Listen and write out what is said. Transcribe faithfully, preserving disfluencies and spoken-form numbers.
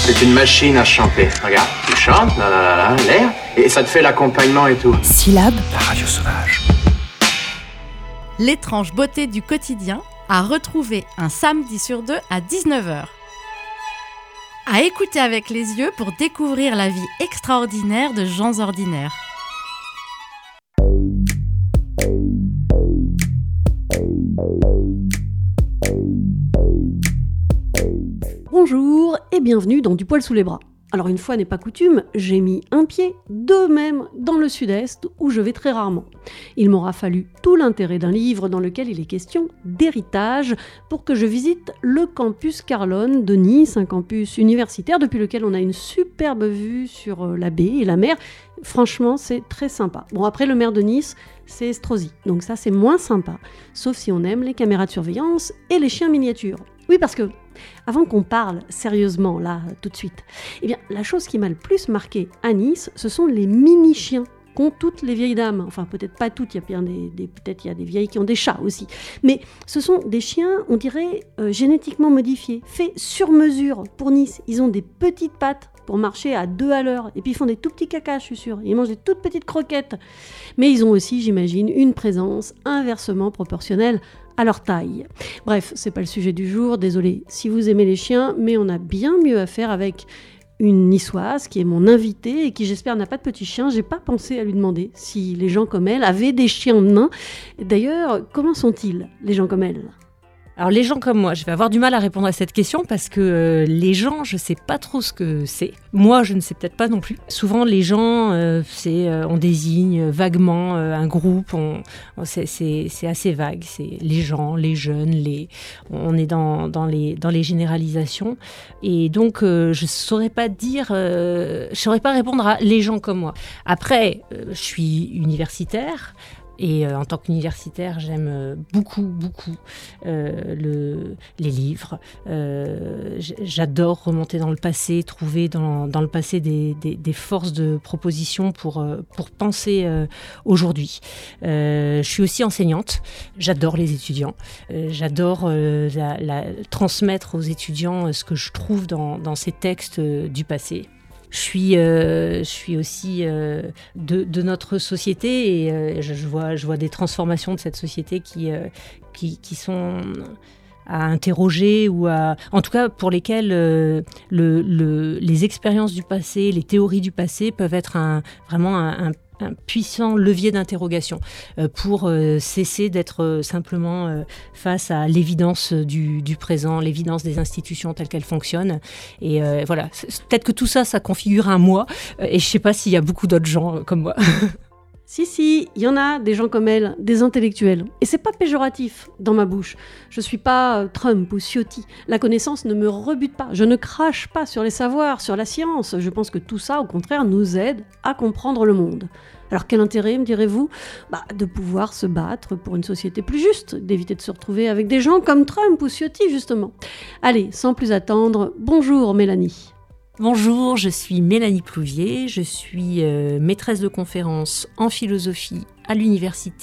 C'est une machine à chanter. Regarde, tu chantes, là, là, là, là, l'air, et ça te fait l'accompagnement et tout. Syllabe. La radio sauvage. L'étrange beauté du quotidien à retrouver un samedi sur deux à dix-neuf heures. À écouter avec les yeux pour découvrir la vie extraordinaire de gens ordinaires. Bonjour et bienvenue dans Du poil sous les bras. Alors une fois n'est pas coutume, j'ai mis un pied, deux même, dans le sud-est où je vais très rarement. Il m'aura fallu tout l'intérêt d'un livre dans lequel il est question d'héritage pour que je visite le campus Carlone de Nice, un campus universitaire depuis lequel on a une superbe vue sur la baie et la mer. Franchement, c'est très sympa. Bon, après le maire de Nice, c'est Estrosi, donc ça c'est moins sympa, sauf si on aime les caméras de surveillance et les chiens miniatures. Oui, parce que, avant qu'on parle sérieusement, là, tout de suite, eh bien, la chose qui m'a le plus marqué à Nice, ce sont les mini-chiens qu'ont toutes les vieilles dames. Enfin, peut-être pas toutes, il y a bien des, des, peut-être il y a des vieilles qui ont des chats aussi. Mais ce sont des chiens, on dirait, euh, génétiquement modifiés, faits sur mesure pour Nice. Ils ont des petites pattes pour marcher à deux à l'heure. Et puis ils font des tout petits cacas, je suis sûre. Ils mangent des toutes petites croquettes. Mais ils ont aussi, j'imagine, une présence inversement proportionnelle à leur taille. Bref, c'est pas le sujet du jour, désolé si vous aimez les chiens, mais on a bien mieux à faire avec une niçoise qui est mon invitée et qui j'espère n'a pas de petits chiens. J'ai pas pensé à lui demander si les gens comme elle avaient des chiens nains. D'ailleurs, comment sont-ils, les gens comme elle ? Alors les gens comme moi, je vais avoir du mal à répondre à cette question parce que euh, les gens, je sais pas trop ce que c'est. Moi, je ne sais peut-être pas non plus. Souvent, les gens, euh, c'est, euh, on désigne vaguement euh, un groupe. On, c'est, c'est, c'est assez vague. C'est les gens, les jeunes, les. On est dans, dans les dans les généralisations. Et donc, euh, je saurais pas dire, euh, je saurais pas répondre à les gens comme moi. Après, euh, je suis universitaire. Et euh, en tant qu'universitaire, j'aime euh, beaucoup, beaucoup euh, le, les livres. Euh, j'adore remonter dans le passé, trouver dans, dans le passé des, des, des forces de proposition pour, euh, pour penser euh, aujourd'hui. Euh, je suis aussi enseignante. J'adore les étudiants. Euh, j'adore euh, la, la, transmettre aux étudiants ce que je trouve dans, dans ces textes euh, du passé. Je suis, euh, je suis aussi euh, de, de notre société et euh, je, je, vois, je vois des transformations de cette société qui, euh, qui, qui sont à interroger ou à, en tout cas pour lesquelles euh, le, le, les expériences du passé, les théories du passé peuvent être un, vraiment un, un un puissant levier d'interrogation euh, pour euh, cesser d'être euh, simplement euh, face à l'évidence du, du présent, l'évidence des institutions telles qu'elles fonctionnent. Et euh, voilà, peut-être que tout ça, ça configure un moi, euh, et je ne sais pas s'il y a beaucoup d'autres gens euh, comme moi. Si, si, il y en a des gens comme elle, des intellectuels. Et c'est pas péjoratif dans ma bouche. Je suis pas Trump ou Ciotti. La connaissance ne me rebute pas. Je ne crache pas sur les savoirs, sur la science. Je pense que tout ça, au contraire, nous aide à comprendre le monde. Alors quel intérêt, me direz-vous ? Bah, de pouvoir se battre pour une société plus juste, d'éviter de se retrouver avec des gens comme Trump ou Ciotti, justement. Allez, sans plus attendre, bonjour Mélanie. Bonjour, je suis Mélanie Plouvier, je suis euh, maîtresse de conférences en philosophie à l'université